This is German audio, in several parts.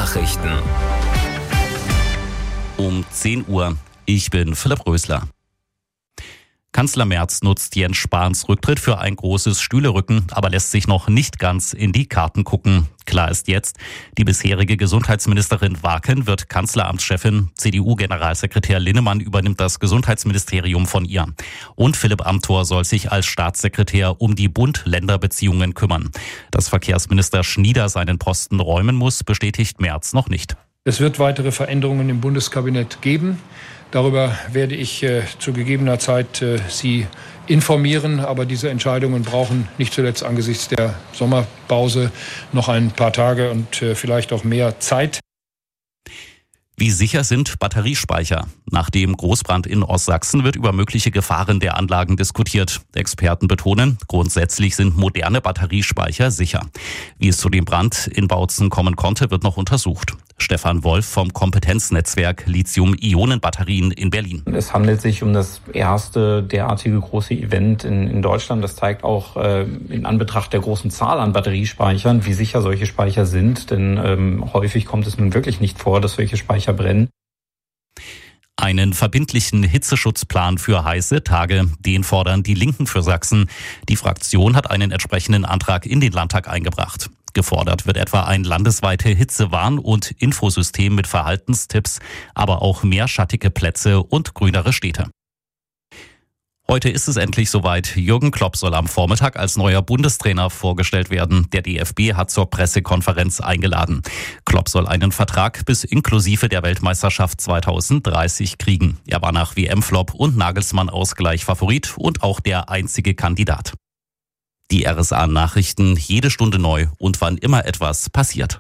Nachrichten. Um 10 Uhr. Ich bin Philipp Rösler. Kanzler Merz nutzt Jens Spahns Rücktritt für ein großes Stühlerücken, aber lässt sich noch nicht ganz in die Karten gucken. Klar ist jetzt, die bisherige Gesundheitsministerin Waken wird Kanzleramtschefin. CDU-Generalsekretär Linnemann übernimmt das Gesundheitsministerium von ihr. Und Philipp Amthor soll sich als Staatssekretär um die Bund-Länder-Beziehungen kümmern. Dass Verkehrsminister Schnieder seinen Posten räumen muss, bestätigt Merz noch nicht. Es wird weitere Veränderungen im Bundeskabinett geben. Darüber werde ich zu gegebener Zeit Sie informieren. Aber diese Entscheidungen brauchen nicht zuletzt angesichts der Sommerpause noch ein paar Tage und vielleicht auch mehr Zeit. Wie sicher sind Batteriespeicher? Nach dem Großbrand in Ostsachsen wird über mögliche Gefahren der Anlagen diskutiert. Experten betonen, grundsätzlich sind moderne Batteriespeicher sicher. Wie es zu dem Brand in Bautzen kommen konnte, wird noch untersucht. Stefan Wolf vom Kompetenznetzwerk Lithium-Ionen-Batterien in Berlin. Es handelt sich um das erste derartige große Event in Deutschland. Das zeigt auch in Anbetracht der großen Zahl an Batteriespeichern, wie sicher solche Speicher sind. Denn häufig kommt es nun wirklich nicht vor, dass solche Speicher brennen. Einen verbindlichen Hitzeschutzplan für heiße Tage, den fordern die Linken für Sachsen. Die Fraktion hat einen entsprechenden Antrag in den Landtag eingebracht. Gefordert wird etwa ein landesweite Hitzewarn- und Infosystem mit Verhaltenstipps, aber auch mehr schattige Plätze und grünere Städte. Heute ist es endlich soweit. Jürgen Klopp soll am Vormittag als neuer Bundestrainer vorgestellt werden. Der DFB hat zur Pressekonferenz eingeladen. Klopp soll einen Vertrag bis inklusive der Weltmeisterschaft 2030 kriegen. Er war nach WM-Flop und Nagelsmann-Ausgleich Favorit und auch der einzige Kandidat. Die RSA-Nachrichten jede Stunde neu und wann immer etwas passiert.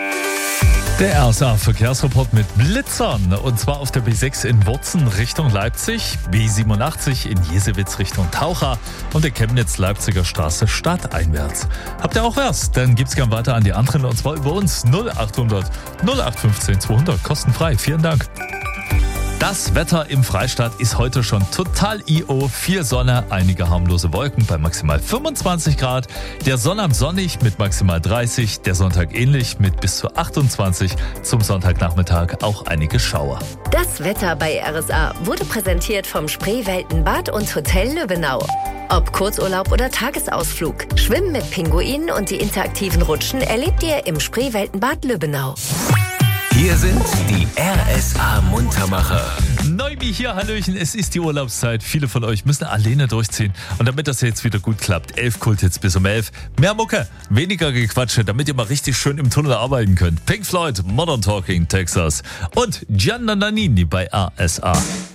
Der RSA-Verkehrsreport mit Blitzern, und zwar auf der B6 in Wurzen Richtung Leipzig, B87 in Jesewitz Richtung Taucha und der Chemnitz-Leipziger Straße stadteinwärts. Habt ihr auch was? Dann gibt's gern weiter an die anderen, und zwar über uns 0800 0815 200, kostenfrei. Vielen Dank. Das Wetter im Freistaat ist heute schon total IO. Viel Sonne, einige harmlose Wolken bei maximal 25 Grad. Der Sonnabend sonnig mit maximal 30. Der Sonntag ähnlich mit bis zu 28. Zum Sonntagnachmittag auch einige Schauer. Das Wetter bei RSA wurde präsentiert vom Spreewelten-Bad und Hotel Lübbenau. Ob Kurzurlaub oder Tagesausflug, Schwimmen mit Pinguinen und die interaktiven Rutschen erlebt ihr im Spreewelten-Bad Lübbenau. Hier sind die RSA-Muntermacher. Neubi hier, Hallöchen, es ist die Urlaubszeit. Viele von euch müssen alleine durchziehen. Und damit das jetzt wieder gut klappt, 11 Kulthits bis um 11. Mehr Mucke, weniger Gequatsche, damit ihr mal richtig schön im Tunnel arbeiten könnt. Pink Floyd, Modern Talking, Texas und Gianna Nannini bei RSA.